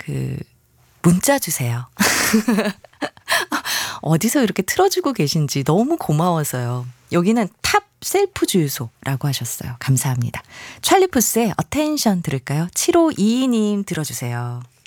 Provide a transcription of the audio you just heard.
문자 주세요. 어디서 이렇게 틀어주고 계신지 너무 고마워서요. 여기는 탑 셀프 주유소라고 하셨어요. 감사합니다. 찰리 푸스의 어텐션 들을까요? 7522님 들어주세요.